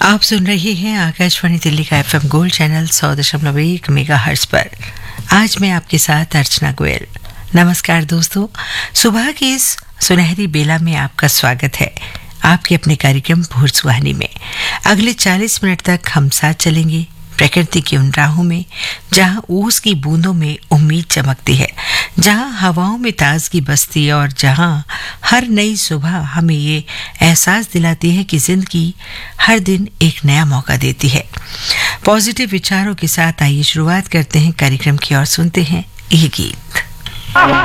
आप सुन रहे हैं आकाशवाणी दिल्ली का एफएम गोल्ड चैनल 100.1 मेगाहर्ट्ज पर। आज मैं आपके साथ अर्चना गोयल। नमस्कार दोस्तों, सुबह की इस सुनहरी बेला में आपका स्वागत है आपके अपने कार्यक्रम भोर सुहानी में। अगले 40 मिनट तक हम साथ चलेंगे प्रकृति की उन राहों में जहां ओस की बूंदों में उम्मीद चमकती है, जहां हवाओं में ताजगी बसती है और जहां हर नई सुबह हमें ये एहसास दिलाती है कि जिंदगी हर दिन एक नया मौका देती है। पॉजिटिव विचारों के साथ आइए शुरुआत करते हैं कार्यक्रम की और सुनते हैं ये गीत।